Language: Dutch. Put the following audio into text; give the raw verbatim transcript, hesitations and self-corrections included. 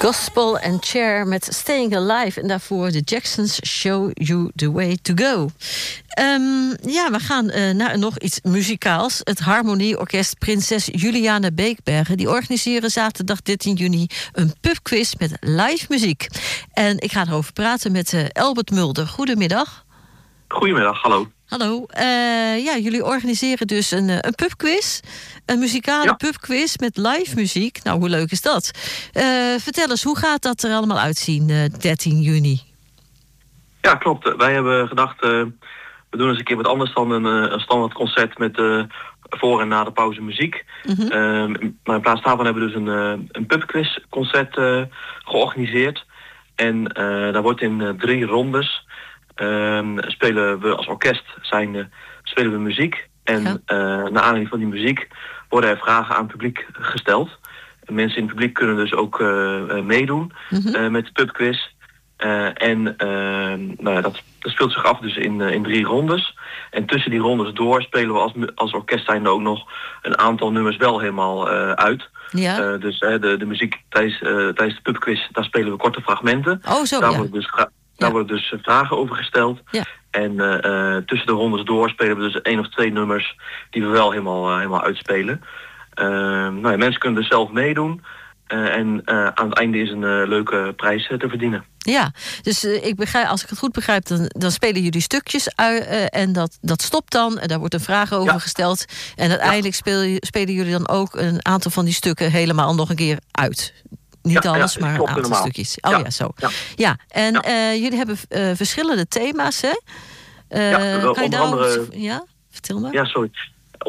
Gospel and Chair met Staying Alive. En daarvoor de Jacksons Show You The Way To Go. Um, ja, we gaan uh, naar nog iets muzikaals. Het Harmonieorkest Prinses Juliana Beekbergen. Die organiseren zaterdag dertien juni een pubquiz met live muziek. En ik ga erover praten met uh, Elbert Mulder. Goedemiddag. Goedemiddag, hallo. Hallo. Uh, ja, jullie organiseren dus een, uh, een pubquiz. Een muzikale ja. pubquiz met live muziek. Nou, hoe leuk is dat? Uh, vertel eens, hoe gaat dat er allemaal uitzien, uh, dertien juni? Ja, klopt. Wij hebben gedacht, uh, we doen eens een keer wat anders dan een, uh, een standaard concert met uh, voor en na de pauze muziek. Mm-hmm. Uh, maar in plaats daarvan hebben we dus een, uh, een pubquiz concert uh, georganiseerd. En uh, daar wordt in uh, drie rondes uh, spelen we als orkest zijn, uh, spelen we muziek. En ja. uh, naar aanleiding van die muziek worden er vragen aan het publiek gesteld. En mensen in het publiek kunnen dus ook uh, uh, meedoen mm-hmm. uh, met de pubquiz. Uh, en uh, nou ja, dat, dat speelt zich af dus in, uh, in drie rondes. En tussen die rondes door spelen we als, als orkest zijnde ook nog een aantal nummers wel helemaal uh, uit. Ja. Uh, dus uh, de, de muziek tijdens, uh, tijdens de pubquiz, daar spelen we korte fragmenten. Oh, zo, daar ja. worden dus, gra- daar ja. worden dus vragen over gesteld. Ja. En uh, uh, tussen de rondes door spelen we dus één of twee nummers die we wel helemaal, uh, helemaal uitspelen. Uh, nou ja, mensen kunnen dus zelf meedoen. Uh, en uh, aan het einde is een uh, leuke prijs uh, te verdienen. Ja, dus uh, ik begrijp, als ik het goed begrijp, dan, dan spelen jullie stukjes uit, uh, en dat, dat stopt dan. En daar wordt een vraag over ja. gesteld. En uiteindelijk ja. speel, spelen jullie dan ook een aantal van die stukken helemaal nog een keer uit. Niet ja, alles, ja, maar een aantal helemaal. Stukjes. Oh ja, ja zo. Ja, ja. en ja. Uh, jullie hebben uh, verschillende thema's, hè? Uh, ja, wel, kan je onder daar andere... Ja? Vertel maar. Ja, sorry.